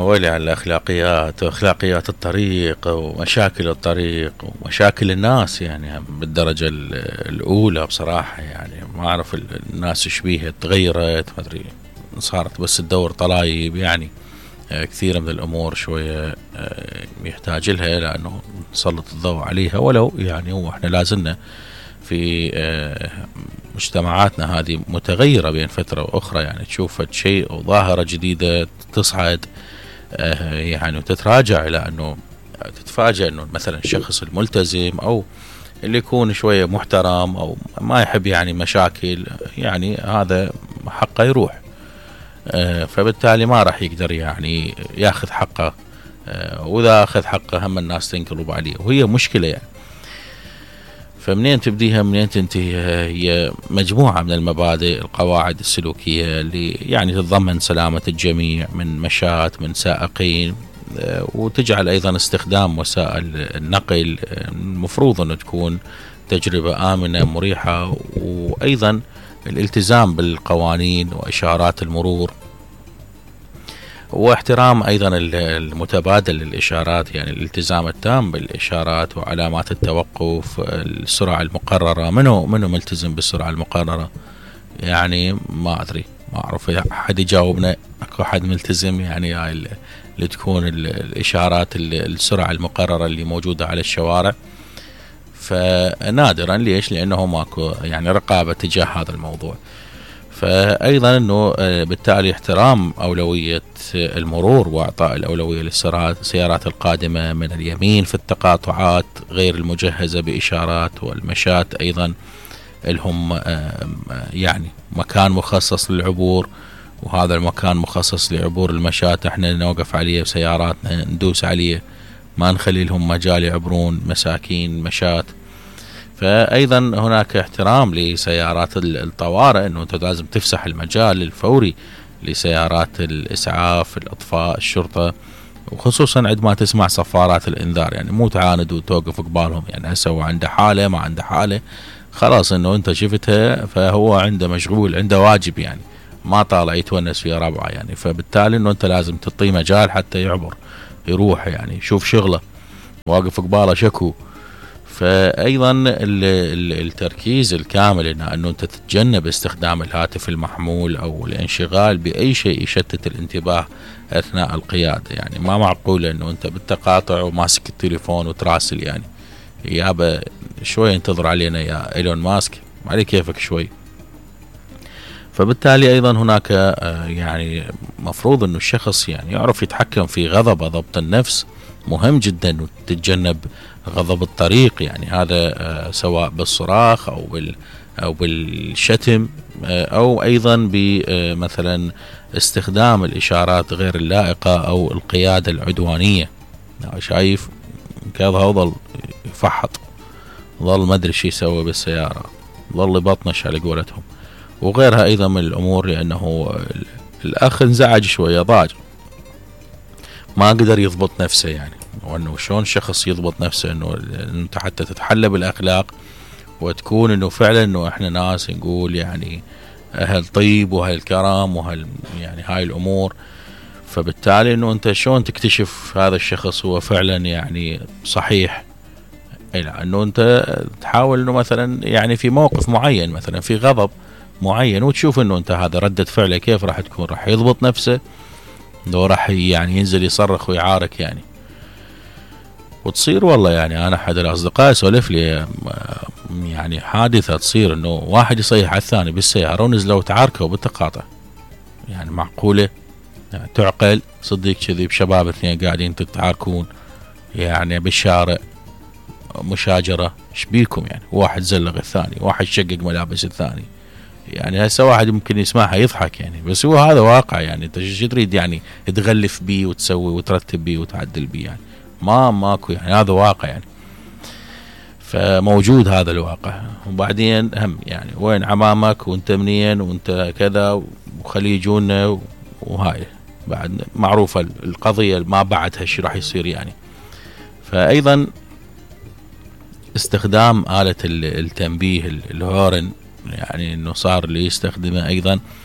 ولي على الأخلاقيات وأخلاقيات الطريق ومشاكل الطريق ومشاكل الناس، يعني بالدرجة الأولى بصراحة. يعني ما أعرف الناس إيش بيها، تغيرت ما أدري، صارت بس تدور طلايب. يعني كثير من الأمور شوية يحتاج لها لأنه نسلط الضوء عليها، ولو يعني هو إحنا لازلنا في مجتمعاتنا هذه متغيرة بين فترة وأخرى. يعني تشوف شيء أو ظاهرة جديدة تصعد يعني وتتراجع، إلى أنه تتفاجأ أنه مثلا الشخص الملتزم أو اللي يكون شوية محترم أو ما يحب يعني مشاكل، يعني هذا حقه يروح. فبالتالي ما راح يقدر يعني ياخذ حقه، وإذا أخذ حقه هم الناس تنقلب عليه، وهي مشكلة يعني. فمنين تبديها منين تنتهيها؟ هي مجموعة من المبادئ القواعد السلوكية اللي يعني تتضمن سلامة الجميع من مشاة، من سائقين، وتجعل أيضا استخدام وسائل النقل المفروض أن تكون تجربة آمنة مريحة، وأيضا الالتزام بالقوانين وإشارات المرور، واحترام أيضا المتبادل للإشارات، يعني الالتزام التام بالإشارات وعلامات التوقف، السرعة المقررة. منو ملتزم بالسرعة المقررة؟ يعني ما أدري، ما أعرف أحد يجاوبنا. أكو أحد ملتزم يعني هاي اللي تكون الإشارات السرعة المقررة اللي موجودة على الشوارع؟ فنادرا. ليش؟ لأنه ماكو يعني رقابة تجاه هذا الموضوع. فأيضا أنه بالتالي احترام أولوية المرور وإعطاء الأولوية للسيارات القادمة من اليمين في التقاطعات غير المجهزة بإشارات، والمشاة أيضا لهم يعني مكان مخصص للعبور، وهذا المكان مخصص لعبور المشاة احنا نوقف عليه بسياراتنا ندوس عليه، ما نخلي لهم مجال يعبرون مساكين مشاة. فأيضا هناك احترام لسيارات الطوارئ، أنه أنت لازم تفسح المجال الفوري لسيارات الإسعاف، الأطفاء، الشرطة، وخصوصا عندما تسمع صفارات الإنذار. يعني مو تعاند وتوقف قبالهم، يعني هسه هو عنده حالة ما عنده حالة، خلاص أنه أنت شفتها فهو عنده مشغول، عنده واجب، يعني ما طالع يتونس في ربعه. يعني فبالتالي أنه أنت لازم تعطيه مجال حتى يعبر يروح، يعني يشوف شغله، واقف قباله شكو. فأيضا التركيز الكامل أنه أنت تتجنب استخدام الهاتف المحمول أو الانشغال بأي شيء يشتت الانتباه أثناء القيادة. يعني ما معقول أنه أنت بالتقاطع وماسك التليفون وتراسل، يعني يابا شوي انتظر علينا يا إيلون ماسك، علي كيفك شوي. فبالتالي أيضا هناك يعني مفروض أنه الشخص يعني يعرف يتحكم في غضبه. ضبط النفس مهم جدا، وتتجنب غضب الطريق، يعني هذا سواء بالصراخ أو بالشتم، أو أيضا بمثلا استخدام الإشارات غير اللائقة أو القيادة العدوانية. شايف كذا ظل يفحط، ظل ما أدري شي يسوي بالسيارة، ظل يبطنش على قولتهم، وغيرها أيضا من الأمور. لأنه الأخ انزعج شوية، ضاج، ما قدر يضبط نفسه. يعني وأنه شلون شخص يضبط نفسه أنه أنت حتى تتحلى بالأخلاق وتكون أنه فعلا أنه إحنا ناس نقول يعني أهل طيب وأهل كرم وأهل يعني هاي الأمور. فبالتالي أنه أنت شلون تكتشف هذا الشخص هو فعلا يعني صحيح؟ أنه أنت تحاول أنه مثلا يعني في موقف معين، مثلا في غضب معين، وتشوف أنه أنت هذا ردة فعله كيف راح تكون، راح يضبط نفسه لو راح يعني ينزل يصرخ ويعارك يعني. وتصير والله يعني أنا أحد الأصدقاء سولف لي يعني حادثة تصير أنه واحد يصيح على الثاني بالسيارة ونزلوا تعاركوا بالتقاطع. يعني معقولة؟ يعني تعقل صديق كذي بشباب اثنين قاعدين تتعاركون يعني بالشارع، مشاجرة، ايش بيكم يعني؟ واحد زلق الثاني، واحد شقق ملابس الثاني. يعني هسه واحد ممكن يسمعها يضحك يعني، بس هو هذا واقع. يعني انت شو تريد يعني تغلف بيه وتسوي وترتب بيه وتعدل بيه؟ يعني ماكو، يعني هذا واقع يعني. فموجود هذا الواقع. وبعدين هم يعني وين عمامك وانت منين وانت كذا وخلي يجونا، وهاي بعد معروفة القضية ما بعدها شي راح يصير يعني. فأيضا استخدام آلة التنبيه الهورن، يعني انه صار اللي يستخدمه ايضا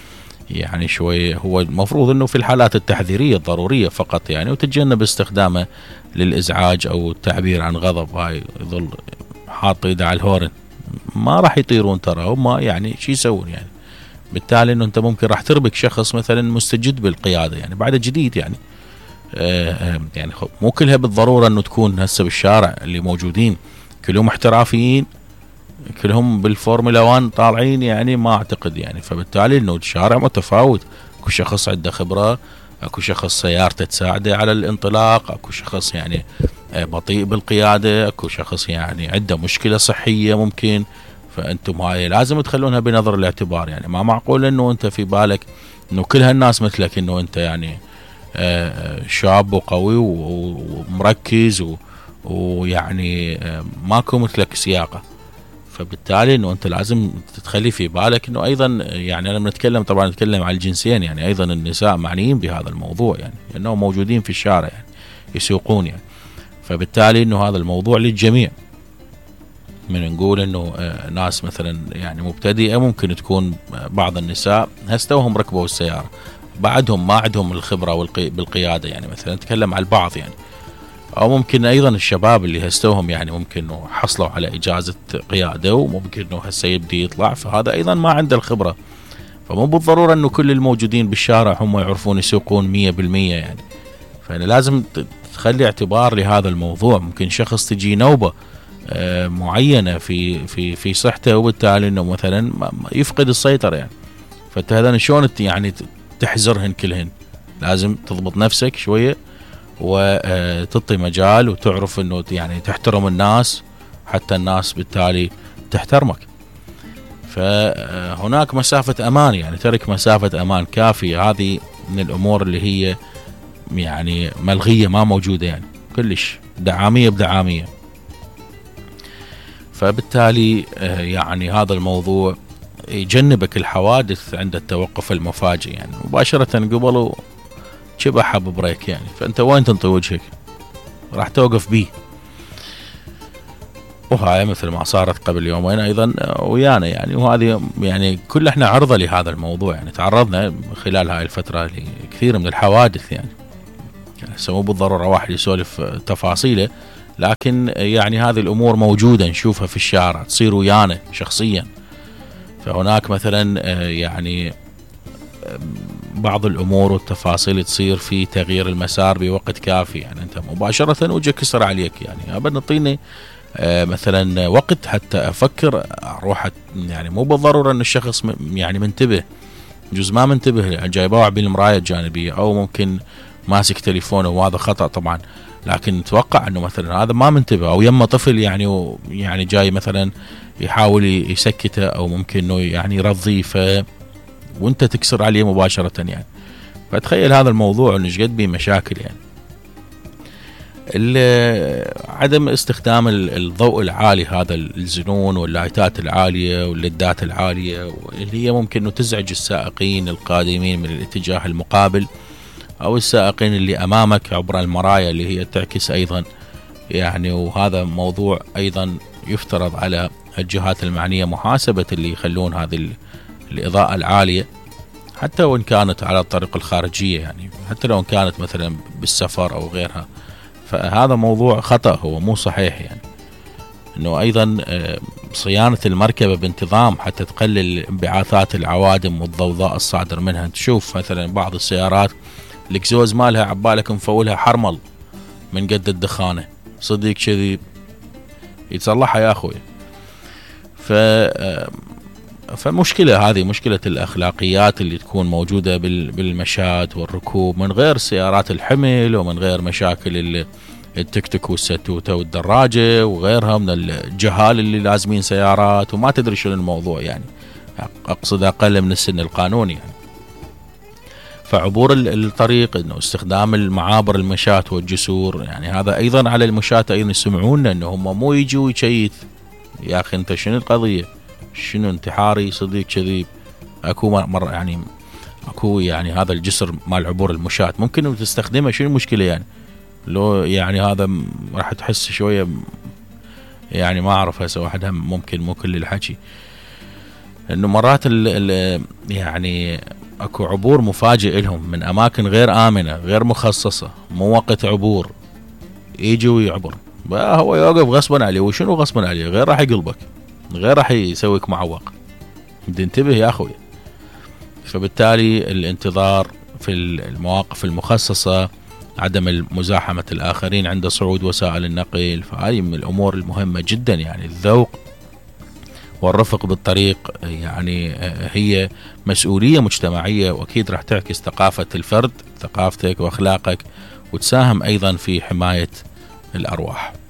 يعني شوي هو المفروض انه في الحالات التحذيريه الضروريه فقط يعني، وتتجنب استخدامه للازعاج او التعبير عن غضب. هاي يظل حاط ايده على الهورن، ما راح يطيرون ترى هم، يعني شو يسوون يعني. بالتالي انه انت ممكن راح تربك شخص مثلا مستجد بالقياده يعني بعد جديد يعني. يعني مو كلها بالضروره انه تكون هسه بالشارع اللي موجودين كلهم احترافيين، كلهم بالفورمولا 1 طالعين يعني، ما اعتقد يعني. فبالتالي انه الشارع متفاوت، اكو شخص عنده خبره، اكو شخص سيارته تساعده على الانطلاق، اكو شخص يعني بطيء بالقياده، اكو شخص يعني عنده مشكله صحيه ممكن. فانتم هاي لازم تخلونها بنظر الاعتبار يعني. ما معقول انه انت في بالك انه كل هالناس مثلك، انه انت يعني شاب وقوي ومركز ويعني ماكو مثلك سياقه. فبالتالي انه انت لازم تخلي في بالك انه ايضا يعني انا بنتكلم طبعا نتكلم على الجنسين يعني، ايضا النساء معنيين بهذا الموضوع يعني، لانهم موجودين في الشارع يعني يسوقون يعني. فبالتالي انه هذا الموضوع للجميع. من نقول انه ناس مثلا يعني مبتدئه ممكن تكون بعض النساء هستوهم ركبوا السياره، بعدهم ما عندهم الخبره بالقياده يعني، مثلا نتكلم على البعض يعني. او ممكن ايضا الشباب اللي هستوهم يعني ممكن انه حصلوا على اجازه قياده، وممكن انه هسه يبدي يطلع، فهذا ايضا ما عنده الخبره. فمو بالضروره انه كل الموجودين بالشارع هم يعرفون يسوقون 100% يعني. فانا لازم تخلي اعتبار لهذا الموضوع. ممكن شخص تجي نوبه معينه في صحته، وبالتالي انه مثلا يفقد السيطره يعني. فانت هذا شلون يعني تحزرهن كلهن؟ لازم تضبط نفسك شويه وتعطي مجال، وتعرف انه يعني تحترم الناس حتى الناس بالتالي تحترمك. فهناك مسافة امان يعني، ترك مسافة امان كافية. هذه من الامور اللي هي يعني ملغية، ما موجودة يعني، كلش دعامية بدعامية. فبالتالي يعني هذا الموضوع يجنبك الحوادث عند التوقف المفاجئ يعني، مباشرة قبل شبح ببريك يعني. فانت وين تنطي وجهك؟ راح توقف بيه. وهاي مثل ما صارت قبل يومين ايضا ويانا يعني. وهذه يعني كل احنا عرضة لهذا الموضوع يعني، تعرضنا خلال هاي الفترة لكثير من الحوادث يعني مو بالضرورة واحد يسولف تفاصيله، لكن يعني هذه الامور موجودة نشوفها في الشارع، تصير ويانا شخصيا. فهناك مثلا يعني بعض الامور والتفاصيل تصير في تغيير المسار بوقت كافي يعني، انت مباشرة وجهك يصير عليك يعني. ابد نعطيني مثلا وقت حتى افكر اروح يعني. مو بالضرورة ان الشخص يعني منتبه، جزء ما منتبه، جايبه بالمراية الجانبية، او ممكن ماسك تليفونه، وهذا خطأ طبعا. لكن نتوقع انه مثلا هذا ما منتبه، او يمه طفل يعني يعني جاي مثلا يحاول يسكته، او ممكن انه يعني يرضيه، وانت تكسر عليه مباشرة يعني. فتخيل هذا الموضوع انه ايش قد بيه مشاكل يعني. عدم استخدام الضوء العالي، هذا الزنون واللايتات العالية والليدات العالية، اللي هي ممكن انه تزعج السائقين القادمين من الاتجاه المقابل، او السائقين اللي امامك عبر المرايا اللي هي تعكس ايضا يعني. وهذا موضوع ايضا يفترض على الجهات المعنية محاسبة اللي يخلون هذه الإضاءة العالية، حتى وإن كانت على الطريق الخارجية يعني، حتى لو كانت مثلا بالسفر أو غيرها. فهذا موضوع خطأ، هو مو صحيح يعني. أنه أيضا صيانة المركبة بانتظام حتى تقلل انبعاثات العوادم والضوضاء الصادر منها. تشوف مثلا بعض السيارات الإكزوز مالها عبالك مفولها حرمل من قد الدخانة، صدق كذي يتصلحها يا أخوي. فمشكلة، هذه مشكلة الأخلاقيات اللي تكون موجودة بالمشاة والركوب، من غير سيارات الحمل، ومن غير مشاكل التيك توك والستوتة والدراجة وغيرها من الجهال اللي لازمين سيارات وما تدري شنو الموضوع يعني، أقصد أقل من السن القانوني يعني. فعبور الطريق، انه استخدام المعابر المشاة والجسور يعني، هذا ايضا على المشاة ايضا يسمعونا انه هم مو يجوا يشيت. يا اخي انت شنو القضية؟ شنو انتحاري صديق كذي؟ اكو مرة يعني، اكو يعني هذا الجسر مال عبور المشاة ممكن تستخدمه، شنو المشكلة يعني؟ لو يعني هذا راح تحس شوية يعني، ما اعرف هسه واحد هم ممكن مو كل الحكي، انه مرات يعني اكو عبور مفاجئ لهم من اماكن غير امنه غير مخصصه، مو وقت عبور يجي ويعبر، هو يوقف غصبا عليه. وشنو غصبا عليه؟ غير راح يقلبك، غير راح يسويك معوق. بدي انتبه يا اخوي. فبالتالي الانتظار في المواقف المخصصه، عدم مزاحمه الاخرين عند صعود وسائل النقل، فهذه من الامور المهمه جدا. يعني الذوق والرفق بالطريق يعني هي مسؤوليه مجتمعيه، واكيد راح تعكس ثقافه الفرد، ثقافتك واخلاقك، وتساهم ايضا في حمايه الارواح.